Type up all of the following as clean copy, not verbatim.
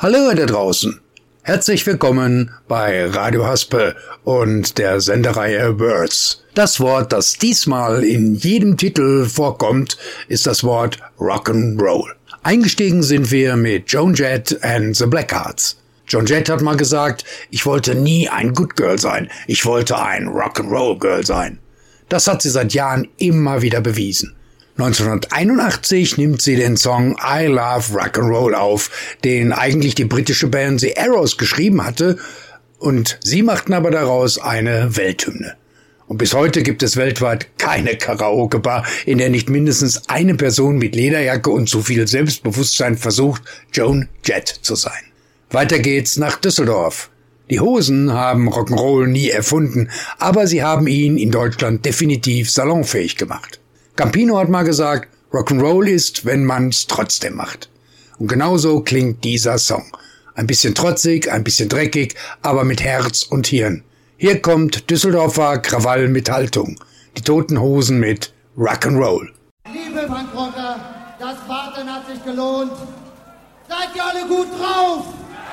Hallo da draußen. Herzlich willkommen bei Radio Haspel und der Sendereihe Words. Das Wort, das diesmal in jedem Titel vorkommt, ist das Wort Rock'n'Roll. Eingestiegen sind wir mit Joan Jett and the Blackhearts. Joan Jett hat mal gesagt, ich wollte nie ein Good Girl sein, ich wollte ein Rock'n'Roll Girl sein. Das hat sie seit Jahren immer wieder bewiesen. 1981 nimmt sie den Song I Love Rock'n'Roll auf, den eigentlich die britische Band The Arrows geschrieben hatte, und sie machten aber daraus eine Welthymne. Und bis heute gibt es weltweit keine Karaoke-Bar, in der nicht mindestens eine Person mit Lederjacke und zu viel Selbstbewusstsein versucht, Joan Jett zu sein. Weiter geht's nach Düsseldorf. Die Hosen haben Rock'n'Roll nie erfunden, aber sie haben ihn in Deutschland definitiv salonfähig gemacht. Campino hat mal gesagt, Rock'n'Roll ist, wenn man's trotzdem macht. Und genauso klingt dieser Song. Ein bisschen trotzig, ein bisschen dreckig, aber mit Herz und Hirn. Hier kommt Düsseldorfer Krawall mit Haltung. Die Toten Hosen mit Rock'n'Roll. Liebe Punkrocker, das Warten hat sich gelohnt. Seid ihr alle gut drauf?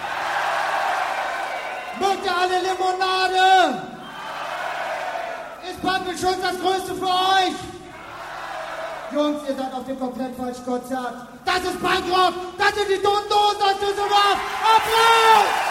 Mögt ihr alle Limonade? Ist Pumpel schon das Größte für euch? Jungs, ihr seid auf dem komplett falschen Konzert. Das ist Punkrock, das sind die Toten Hosen aus Düsseldorf. Applaus!